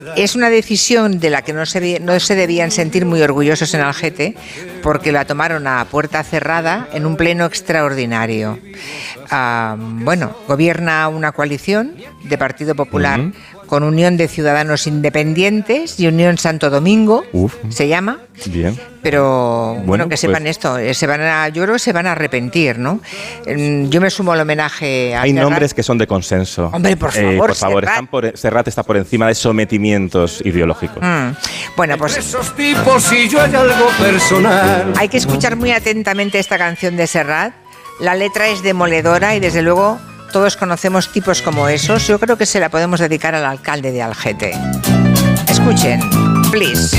Es una decisión de la que no se debían sentir muy orgullosos en Algete, porque la tomaron a puerta cerrada en un pleno extraordinario. Gobierna una coalición de Partido Popular con Unión de Ciudadanos Independientes y Unión Santo Domingo, se llama. Bien. Pero bueno, que sepan esto, yo creo que se van a arrepentir, ¿no? Yo me sumo al homenaje a Hay Serrat. Nombres que son de consenso. Hombre, por favor, Serrat está por encima de sometimientos ideológicos. Bueno, pues esos tipos y yo hay algo personal. hay que escuchar muy atentamente esta canción de Serrat. La letra es demoledora y desde luego todos conocemos tipos como esos. Yo creo que se la podemos dedicar al alcalde de Algete. Escuchen, please.